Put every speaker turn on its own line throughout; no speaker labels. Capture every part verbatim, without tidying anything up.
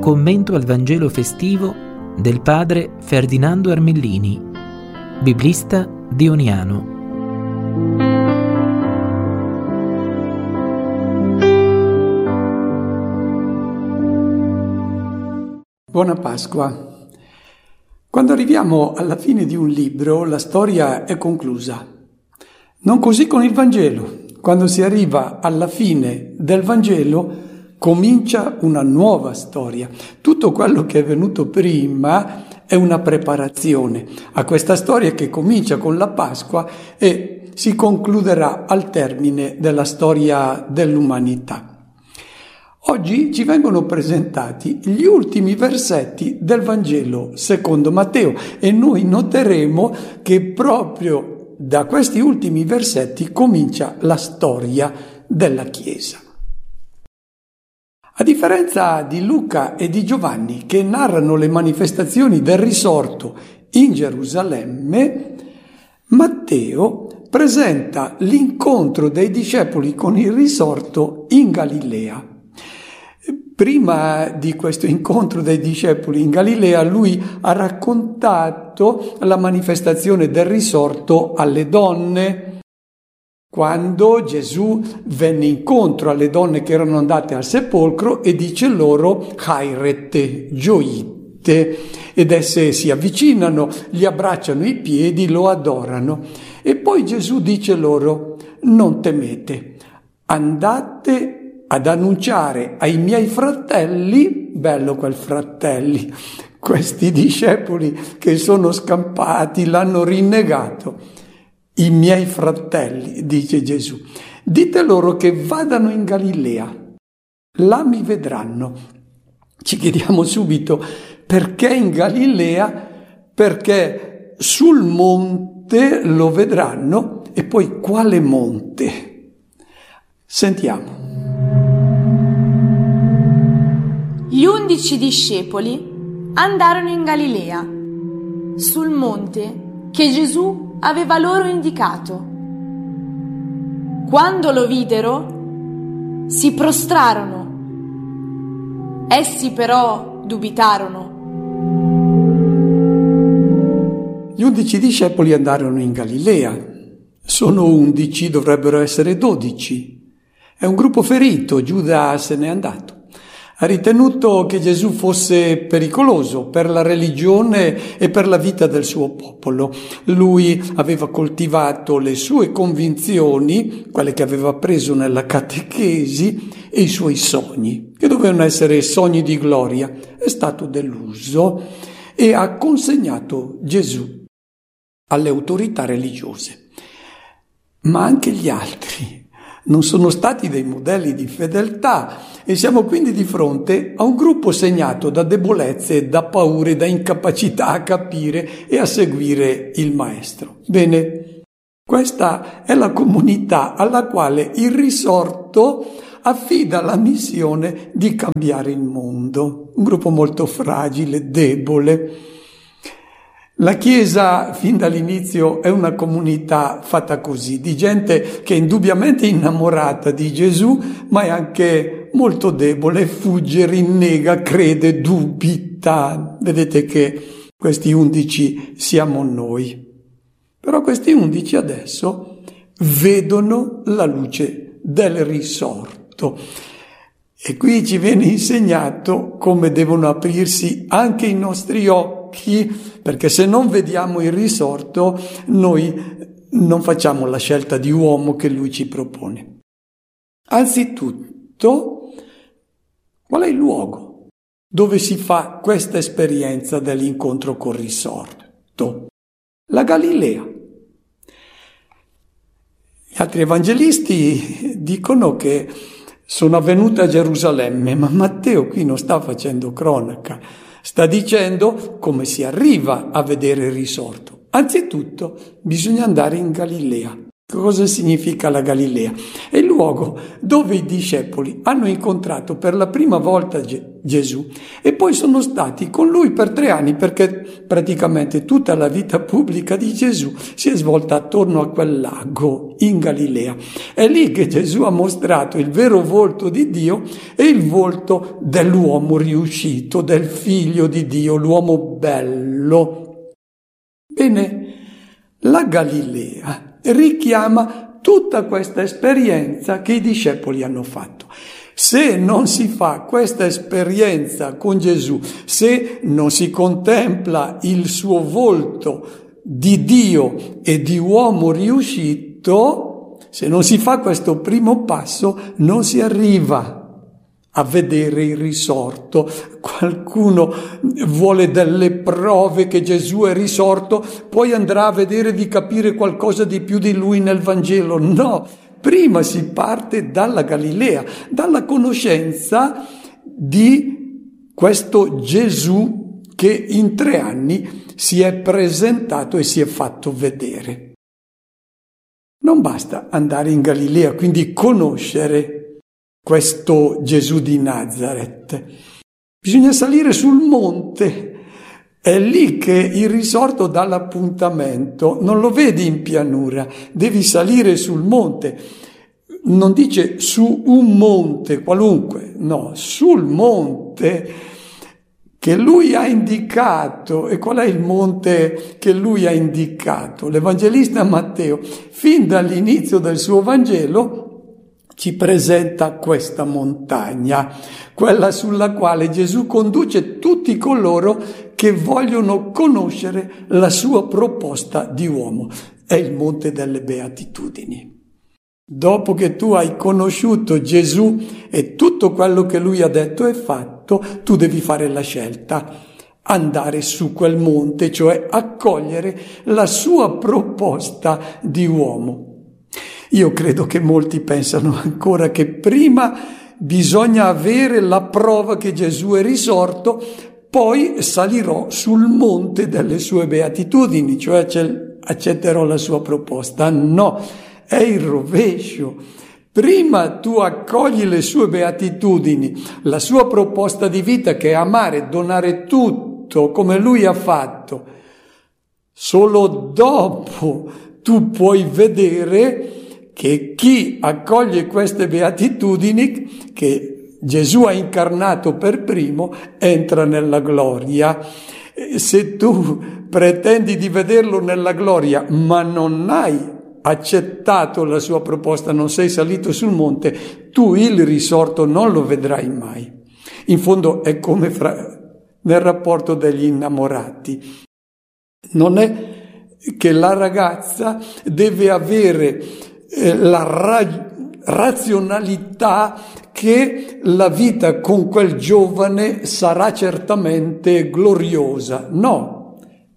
commento al Vangelo festivo del padre Ferdinando Armellini, biblista dioniano.
Buona Pasqua. Quando arriviamo alla fine di un libro, la storia è conclusa. Non così con il Vangelo. Quando si arriva alla fine del Vangelo, comincia una nuova storia. Tutto quello che è venuto prima è una preparazione a questa storia che comincia con la Pasqua e si concluderà al termine della storia dell'umanità. Oggi ci vengono presentati gli ultimi versetti del Vangelo secondo Matteo e noi noteremo che proprio da questi ultimi versetti comincia la storia della Chiesa. A differenza di Luca e di Giovanni, che narrano le manifestazioni del risorto in Gerusalemme, Matteo presenta l'incontro dei discepoli con il risorto in Galilea. Prima di questo incontro dei discepoli in Galilea, lui ha raccontato la manifestazione del risorto alle donne. Quando Gesù venne incontro alle donne che erano andate al sepolcro e dice loro «Chairete, gioite», ed esse si avvicinano, gli abbracciano i piedi, lo adorano. E poi Gesù dice loro «Non temete, andate ad annunciare ai miei fratelli», bello quel fratelli, questi discepoli che sono scampati, l'hanno rinnegato, «I miei fratelli», dice Gesù, «dite loro che vadano in Galilea, là mi vedranno». Ci chiediamo subito perché in Galilea? Perché sul monte lo vedranno e poi quale monte? Sentiamo.
Gli undici discepoli andarono in Galilea, sul monte che Gesù aveva loro indicato. Quando lo videro, si prostrarono. Essi però dubitarono.
Gli undici discepoli andarono in Galilea. Sono undici, dovrebbero essere dodici. È un gruppo ferito, Giuda se n'è andato. Ha ritenuto che Gesù fosse pericoloso per la religione e per la vita del suo popolo. Lui aveva coltivato le sue convinzioni, quelle che aveva preso nella catechesi, e i suoi sogni, che dovevano essere sogni di gloria. È stato deluso e ha consegnato Gesù alle autorità religiose. Ma anche gli altri non sono stati dei modelli di fedeltà e siamo quindi di fronte a un gruppo segnato da debolezze, da paure, da incapacità a capire e a seguire il Maestro. Bene, questa è la comunità alla quale il risorto affida la missione di cambiare il mondo. Un gruppo molto fragile, debole. La Chiesa, fin dall'inizio, è una comunità fatta così, di gente che è indubbiamente innamorata di Gesù, ma è anche molto debole, fugge, rinnega, crede, dubita. Vedete che questi undici siamo noi. Però questi undici adesso vedono la luce del risorto. E qui ci viene insegnato come devono aprirsi anche i nostri occhi, perché se non vediamo il risorto, noi non facciamo la scelta di uomo che lui ci propone. Anzitutto, qual è il luogo dove si fa questa esperienza dell'incontro col risorto? La Galilea. Gli altri evangelisti dicono che sono avvenute a Gerusalemme, ma Matteo qui non sta facendo cronaca, sta dicendo come si arriva a vedere il risorto. Anzitutto bisogna andare in Galilea. Cosa significa la Galilea? È il luogo dove i discepoli hanno incontrato per la prima volta Ge- Gesù e poi sono stati con lui per tre anni, perché praticamente tutta la vita pubblica di Gesù si è svolta attorno a quel lago in Galilea. È lì che Gesù ha mostrato il vero volto di Dio e il volto dell'uomo riuscito, del figlio di Dio, l'uomo bello. Bene, la Galilea richiama tutta questa esperienza che i discepoli hanno fatto. Se non si fa questa esperienza con Gesù, se non si contempla il suo volto di Dio e di uomo riuscito, se non si fa questo primo passo, non si arriva a vedere il risorto. Qualcuno vuole delle prove che Gesù è risorto, poi andrà a vedere di capire qualcosa di più di lui nel Vangelo. No, prima si parte dalla Galilea, dalla conoscenza di questo Gesù che in tre anni si è presentato e si è fatto vedere. Non basta andare in Galilea, quindi conoscere questo Gesù di Nazareth. Bisogna salire sul monte, è lì che il risorto dà l'appuntamento, non lo vedi in pianura, devi salire sul monte. Non dice su un monte qualunque, no, sul monte che lui ha indicato. E qual è il monte che lui ha indicato? L'Evangelista Matteo, fin dall'inizio del suo Vangelo, ci presenta questa montagna, quella sulla quale Gesù conduce tutti coloro che vogliono conoscere la sua proposta di uomo. È il Monte delle Beatitudini. Dopo che tu hai conosciuto Gesù e tutto quello che lui ha detto e fatto, tu devi fare la scelta, andare su quel monte, cioè accogliere la sua proposta di uomo. Io credo che molti pensano ancora che prima bisogna avere la prova che Gesù è risorto, poi salirò sul monte delle sue beatitudini, cioè accetterò la sua proposta. No, è il rovescio. Prima tu accogli le sue beatitudini, la sua proposta di vita che è amare, donare tutto come lui ha fatto. Solo dopo tu puoi vedere che chi accoglie queste beatitudini, che Gesù ha incarnato per primo, entra nella gloria. Se tu pretendi di vederlo nella gloria, ma non hai accettato la sua proposta, non sei salito sul monte, tu il risorto non lo vedrai mai. In fondo è come fra, nel rapporto degli innamorati. Non è che la ragazza deve avere la ra- razionalità che la vita con quel giovane sarà certamente gloriosa. No,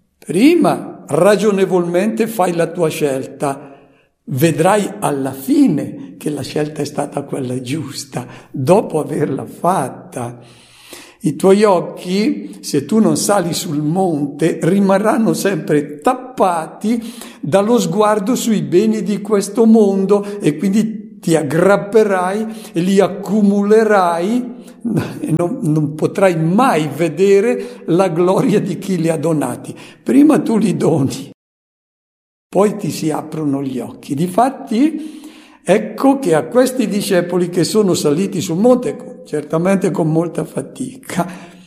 prima ragionevolmente fai la tua scelta, vedrai alla fine che la scelta è stata quella giusta, dopo averla fatta. I tuoi occhi, se tu non sali sul monte, rimarranno sempre tappati dallo sguardo sui beni di questo mondo e quindi ti aggrapperai e li accumulerai e non, non potrai mai vedere la gloria di chi li ha donati. Prima tu li doni, poi ti si aprono gli occhi. Difatti, ecco che a questi discepoli che sono saliti sul monte, certamente con molta fatica,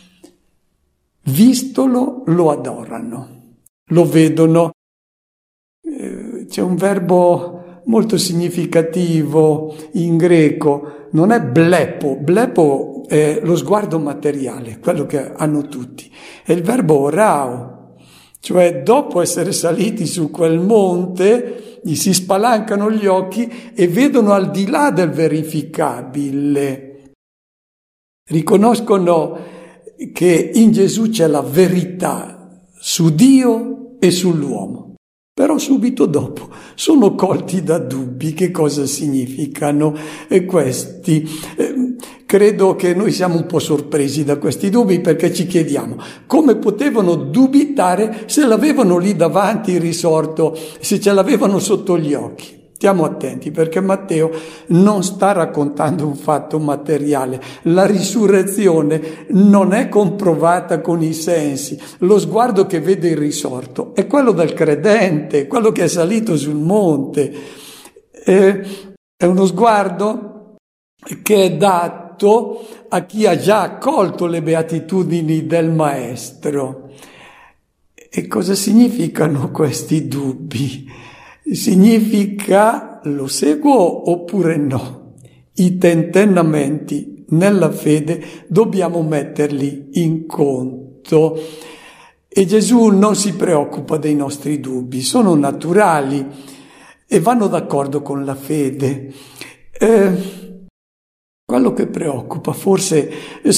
vistolo lo adorano, lo vedono. C'è un verbo molto significativo in greco, non è blepo, blepo è lo sguardo materiale, quello che hanno tutti, è il verbo orao, cioè dopo essere saliti su quel monte gli si spalancano gli occhi e vedono al di là del verificabile. Riconoscono che in Gesù c'è la verità su Dio e sull'uomo, però subito dopo sono colti da dubbi. Che cosa significano e questi? Eh, credo che noi siamo un po' sorpresi da questi dubbi, perché ci chiediamo come potevano dubitare se l'avevano lì davanti il risorto, se ce l'avevano sotto gli occhi. Stiamo attenti, perché Matteo non sta raccontando un fatto materiale. La risurrezione non è comprovata con i sensi. Lo sguardo che vede il risorto è quello del credente, quello che è salito sul monte. Eh, è uno sguardo che è dato a chi ha già accolto le beatitudini del Maestro. E cosa significano questi dubbi? Significa lo seguo oppure no? I tentennamenti nella fede dobbiamo metterli in conto. E Gesù non si preoccupa dei nostri dubbi, sono naturali e vanno d'accordo con la fede. Eh, quello che preoccupa forse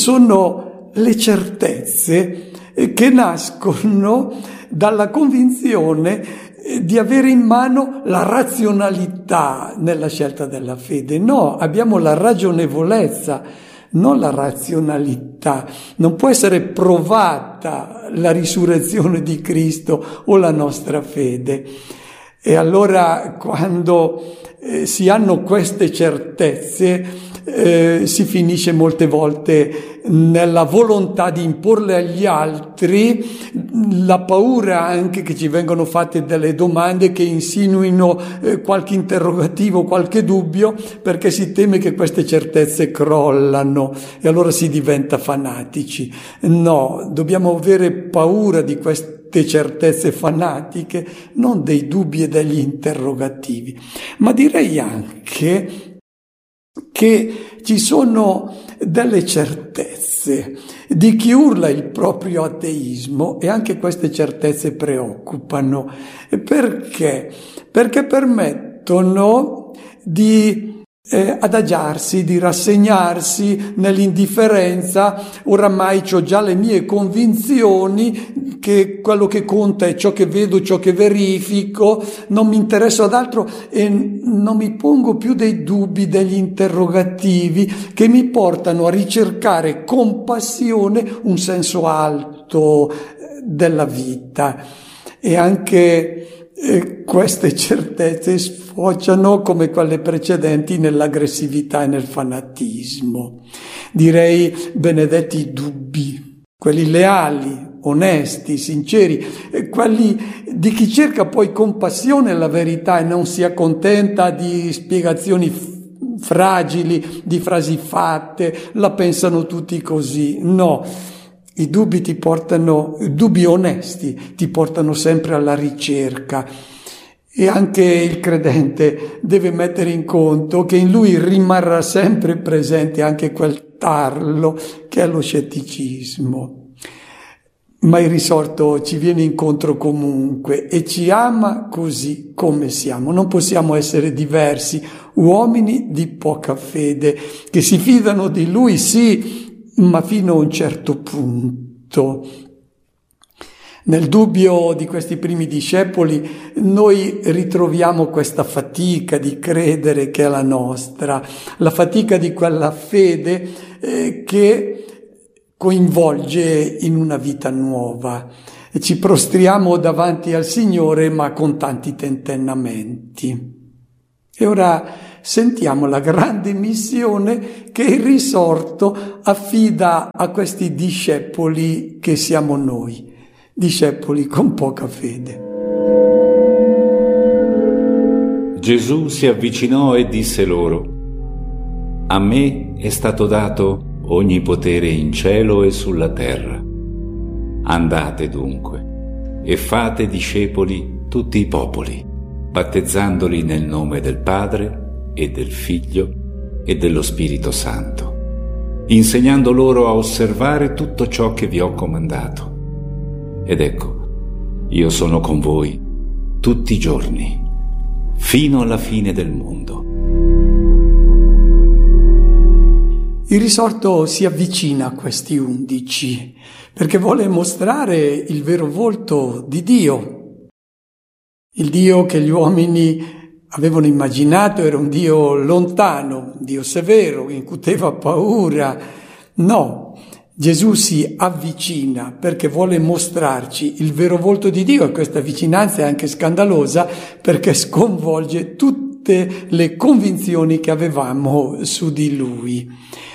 sono le certezze che nascono dalla convinzione di avere in mano la razionalità nella scelta della fede. No, abbiamo la ragionevolezza, non la razionalità. Non può essere provata la risurrezione di Cristo o la nostra fede. E allora quando eh, si hanno queste certezze eh, si finisce molte volte nella volontà di imporle agli altri, la paura anche che ci vengono fatte delle domande che insinuino eh, qualche interrogativo, qualche dubbio, perché si teme che queste certezze crollano e allora si diventa fanatici. No, dobbiamo avere paura di queste certezze fanatiche, non dei dubbi e degli interrogativi. Ma direi anche che ci sono delle certezze di chi urla il proprio ateismo e anche queste certezze preoccupano. Perché? Perché permettono di Eh, adagiarsi, di rassegnarsi nell'indifferenza. Oramai c'ho già le mie convinzioni che quello che conta è ciò che vedo, ciò che verifico, non mi interesso ad altro e non mi pongo più dei dubbi, degli interrogativi che mi portano a ricercare con passione un senso alto della vita. E anche E queste certezze sfociano, come quelle precedenti, nell'aggressività e nel fanatismo. Direi benedetti i dubbi, quelli leali, onesti, sinceri, quelli di chi cerca poi con passione la verità e non si accontenta di spiegazioni fragili, di frasi fatte, la pensano tutti così. No. I dubbi ti portano, i dubbi onesti ti portano sempre alla ricerca e anche il credente deve mettere in conto che in lui rimarrà sempre presente anche quel tarlo che è lo scetticismo. Ma il risorto ci viene incontro comunque e ci ama così come siamo. Non possiamo essere diversi, uomini di poca fede, che si fidano di lui, sì, ma fino a un certo punto. Nel dubbio di questi primi discepoli noi ritroviamo questa fatica di credere che è la nostra, la fatica di quella fede eh, che coinvolge in una vita nuova. E ci prostriamo davanti al Signore ma con tanti tentennamenti. E ora sentiamo la grande missione che il risorto affida a questi discepoli che siamo noi, discepoli con poca fede.
Gesù si avvicinò e disse loro: A me è stato dato ogni potere in cielo e sulla terra. Andate dunque e fate discepoli tutti i popoli, battezzandoli nel nome del Padre e del Figlio e dello Spirito Santo, insegnando loro a osservare tutto ciò che vi ho comandato. Ed ecco, io sono con voi tutti i giorni, fino alla fine del mondo.
Il risorto si avvicina a questi undici perché vuole mostrare il vero volto di Dio. Il Dio che gli uomini avevano immaginato era un Dio lontano, un Dio severo, che incuteva paura. No, Gesù si avvicina perché vuole mostrarci il vero volto di Dio e questa vicinanza è anche scandalosa perché sconvolge tutte tutte le convinzioni che avevamo su di Lui.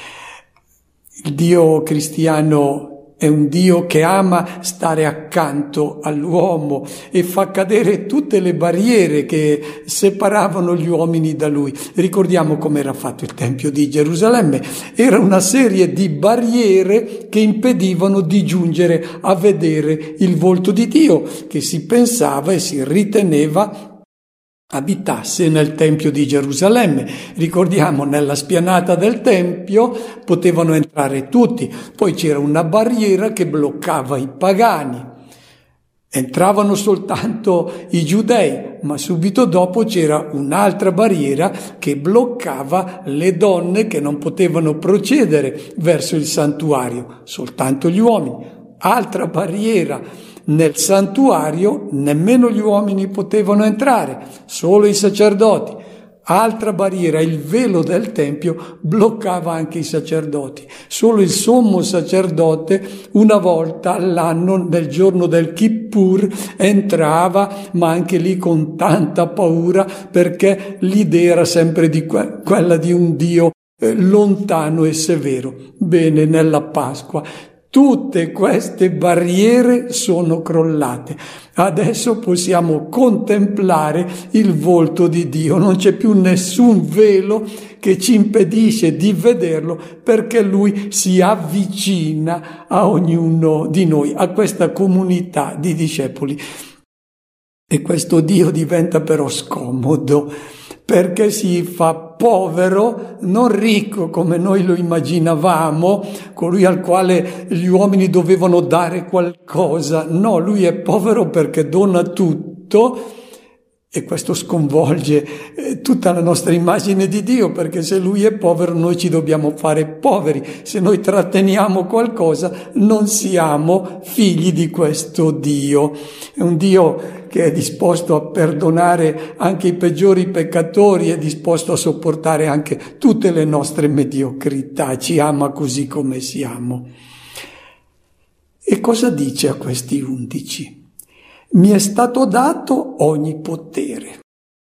Il Dio cristiano è un Dio che ama stare accanto all'uomo e fa cadere tutte le barriere che separavano gli uomini da Lui. Ricordiamo come era fatto il Tempio di Gerusalemme. Era una serie di barriere che impedivano di giungere a vedere il volto di Dio, che si pensava e si riteneva abitasse nel Tempio di Gerusalemme. Ricordiamo, nella spianata del Tempio potevano entrare tutti, poi c'era una barriera che bloccava i pagani. Entravano soltanto i giudei, ma subito dopo c'era un'altra barriera che bloccava le donne che non potevano procedere verso il santuario, soltanto gli uomini. Altra barriera. Nel santuario nemmeno gli uomini potevano entrare, solo i sacerdoti. Altra barriera, il velo del Tempio bloccava anche i sacerdoti. Solo il sommo sacerdote una volta all'anno, nel giorno del Kippur, entrava, ma anche lì con tanta paura, perché l'idea era sempre di que- quella di un Dio eh, lontano e severo. Bene, nella Pasqua tutte queste barriere sono crollate. Adesso possiamo contemplare il volto di Dio. Non c'è più nessun velo che ci impedisce di vederlo, perché Lui si avvicina a ognuno di noi, a questa comunità di discepoli. E questo Dio diventa però scomodo, perché si fa povero, non ricco come noi lo immaginavamo, colui al quale gli uomini dovevano dare qualcosa. No, Lui è povero perché dona tutto, e questo sconvolge eh, tutta la nostra immagine di Dio, perché se Lui è povero noi ci dobbiamo fare poveri. Se noi tratteniamo qualcosa non siamo figli di questo Dio. È un Dio che è disposto a perdonare anche i peggiori peccatori, è disposto a sopportare anche tutte le nostre mediocrità, ci ama così come siamo. E cosa dice a questi undici? Mi è stato dato ogni potere.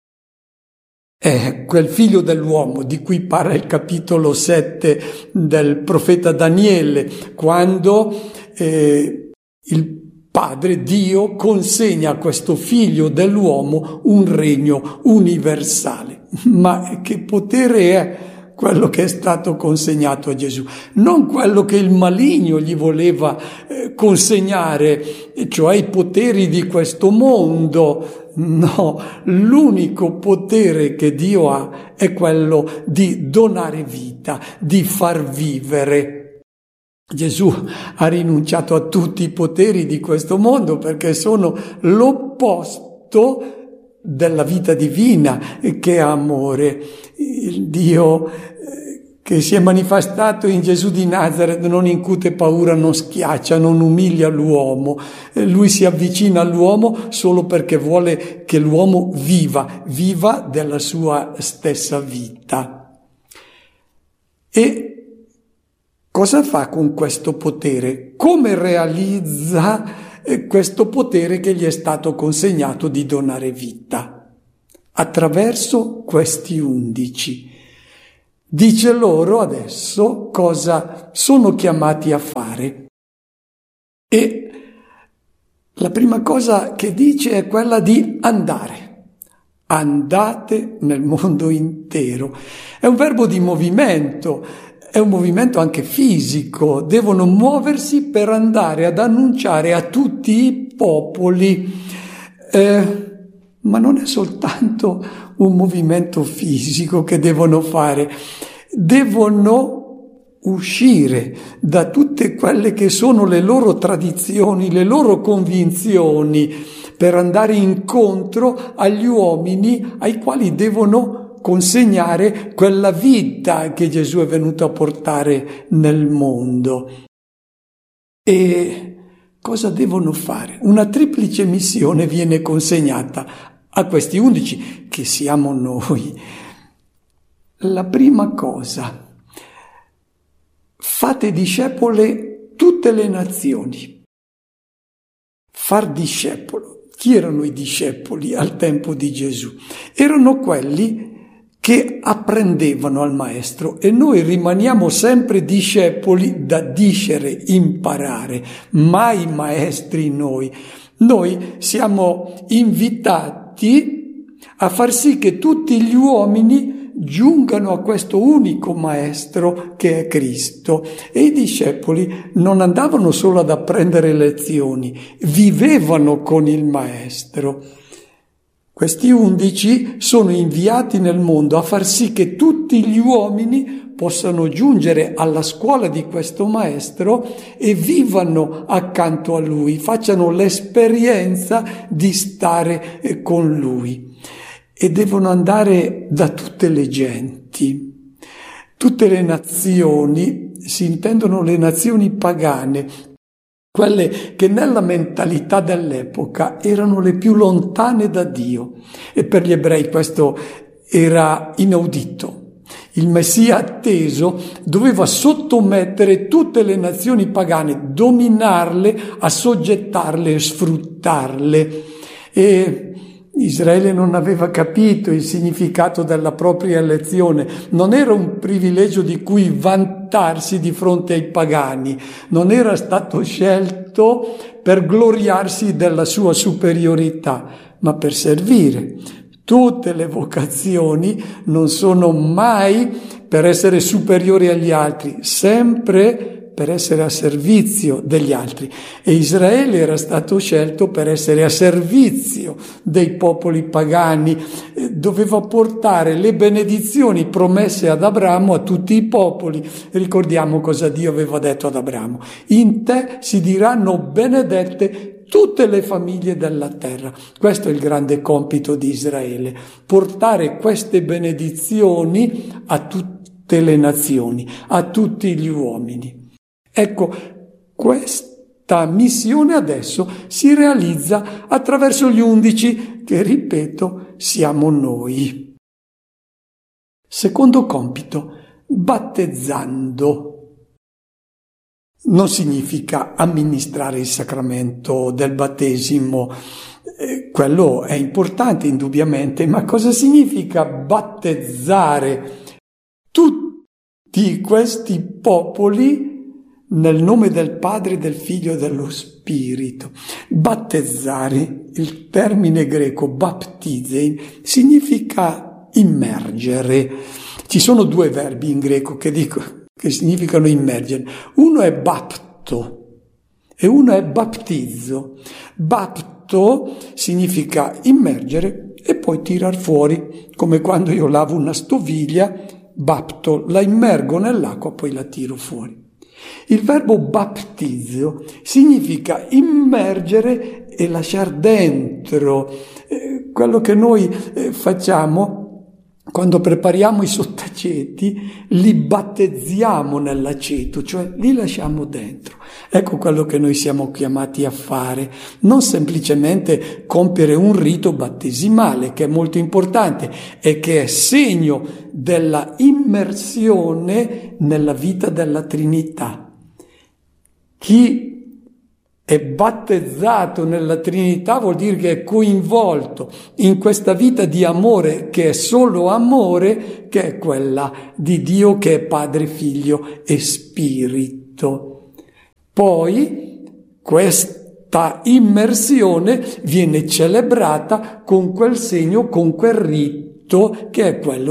È quel figlio dell'uomo di cui parla il capitolo sette del profeta Daniele, quando eh, il Padre, Dio, consegna a questo figlio dell'uomo un regno universale. Ma che potere è quello che è stato consegnato a Gesù? Non quello che il maligno gli voleva eh, consegnare, cioè i poteri di questo mondo. No, l'unico potere che Dio ha è quello di donare vita, di far vivere. Gesù ha rinunciato a tutti i poteri di questo mondo perché sono l'opposto della vita divina, che è amore. Il Dio che si è manifestato in Gesù di Nazaret non incute paura, non schiaccia, non umilia l'uomo. Lui si avvicina all'uomo solo perché vuole che l'uomo viva, viva della sua stessa vita. E cosa fa con questo potere? Come realizza questo potere che gli è stato consegnato di donare vita? Attraverso questi undici. Dice loro adesso cosa sono chiamati a fare. E la prima cosa che dice è quella di andare. Andate nel mondo intero. È un verbo di movimento. È un movimento anche fisico, devono muoversi per andare ad annunciare a tutti i popoli, eh, ma non è soltanto un movimento fisico che devono fare, devono uscire da tutte quelle che sono le loro tradizioni, le loro convinzioni, per andare incontro agli uomini ai quali devono consegnare quella vita che Gesù è venuto a portare nel mondo. E cosa devono fare? Una triplice missione viene consegnata a questi undici, che siamo noi. La prima cosa: fate discepole tutte le nazioni. Far discepolo. Chi erano i discepoli al tempo di Gesù? Erano quelli che apprendevano al maestro, e noi rimaniamo sempre discepoli da discere, imparare, mai maestri noi. Noi siamo invitati a far sì che tutti gli uomini giungano a questo unico maestro che è Cristo. E i discepoli non andavano solo ad apprendere lezioni, vivevano con il maestro. Questi undici sono inviati nel mondo a far sì che tutti gli uomini possano giungere alla scuola di questo maestro e vivano accanto a lui, facciano l'esperienza di stare con lui. E devono andare da tutte le genti, tutte le nazioni, si intendono le nazioni pagane, quelle che nella mentalità dell'epoca erano le più lontane da Dio. E per gli ebrei questo era inaudito. Il Messia atteso doveva sottomettere tutte le nazioni pagane, dominarle, assoggettarle e sfruttarle. E Israele non aveva capito il significato della propria elezione, non era un privilegio di cui vantarsi di fronte ai pagani, non era stato scelto per gloriarsi della sua superiorità, ma per servire. Tutte le vocazioni non sono mai per essere superiori agli altri, sempre per essere a servizio degli altri. E Israele era stato scelto per essere a servizio dei popoli pagani, doveva portare le benedizioni promesse ad Abramo a tutti i popoli. Ricordiamo cosa Dio aveva detto ad Abramo: in te si diranno benedette tutte le famiglie della terra. Questo è il grande compito di Israele, portare queste benedizioni a tutte le nazioni, a tutti gli uomini. Ecco, questa missione adesso si realizza attraverso gli undici, che, ripeto, siamo noi. Secondo compito, battezzando. Non significa amministrare il sacramento del battesimo, eh, quello è importante indubbiamente, ma cosa significa battezzare tutti questi popoli nel nome del Padre, del Figlio e dello Spirito? Battezzare, il termine greco baptizein, significa immergere. Ci sono due verbi in greco che dico che significano immergere. Uno è bapto e uno è battizzo. Bapto significa immergere e poi tirar fuori, come quando io lavo una stoviglia, bapto, la immergo nell'acqua, poi la tiro fuori. Il verbo battizzo significa immergere e lasciar dentro. Eh, quello che noi eh, facciamo quando prepariamo i sottaceti, li battezziamo nell'aceto, cioè li lasciamo dentro. Ecco quello che noi siamo chiamati a fare, non semplicemente compiere un rito battesimale, che è molto importante e che è segno della immersione nella vita della Trinità. Chi è battezzato nella Trinità vuol dire che è coinvolto in questa vita di amore, che è solo amore, che è quella di Dio, che è Padre, Figlio e Spirito. Poi questa immersione viene celebrata con quel segno, con quel rito, che è quello